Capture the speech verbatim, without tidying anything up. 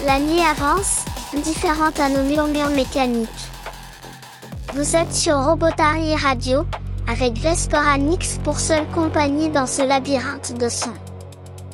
La nuit avance, indifférente à nos murmures mécaniques. Vous êtes sur Robotary Radio, avec Vesperanix pour seule compagnie dans ce labyrinthe de sons.